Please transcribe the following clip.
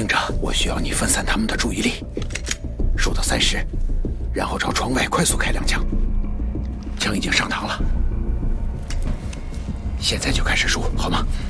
听着，我需要你分散他们的注意力，数到30，然后朝窗外快速开2枪。枪已经上膛了，现在就开始数，好吗？